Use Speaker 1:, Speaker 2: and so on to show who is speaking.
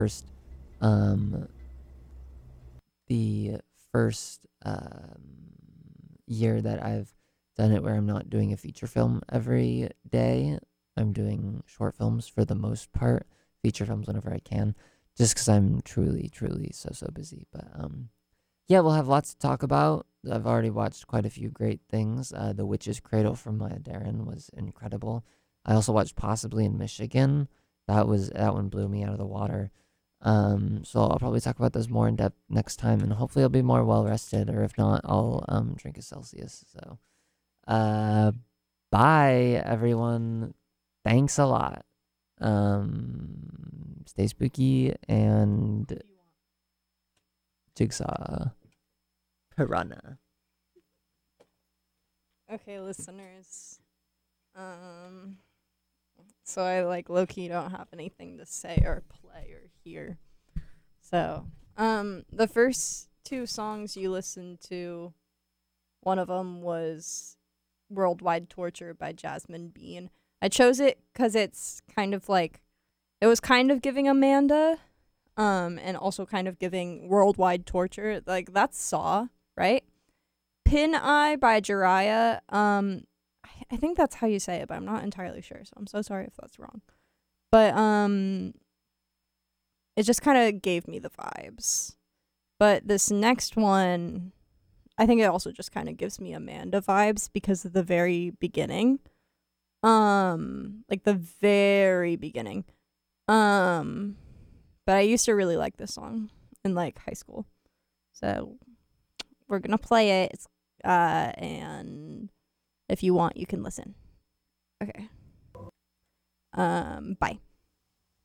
Speaker 1: first um the first year that I've done it where I'm not doing a feature film every day. I'm doing short films for the most part, feature films whenever I can, just because I'm truly, truly so busy. But yeah, we'll have lots to talk about. I've already watched quite a few great things. The Witch's Cradle from Maya Deren was incredible. I also watched Possibly in Michigan. That one blew me out of the water. So I'll probably talk about those more in depth next time, and hopefully I'll be more well rested, or if not, I'll drink a Celsius. So, uh, bye everyone. Thanks a lot. Stay spooky and Jigsaw Piranha.
Speaker 2: Okay, listeners. Um, so I like low key don't have anything to say or play or hear. So, the first two songs you listened to, one of them was Worldwide Torture by Jasmine Bean. I chose it because it's kind of like, it was kind of giving Amanda, and also kind of giving Worldwide Torture. Like, that's Saw, right? Pin Eye by Jiraiya. I think that's how you say it, but I'm not entirely sure, so I'm so sorry if that's wrong. But it just kind of gave me the vibes. But this next one, I think it also just kind of gives me Amanda vibes because of the very beginning. Like the very beginning. But I used to really like this song in like high school. So we're gonna play it. And if you want, you can listen. Okay. Bye.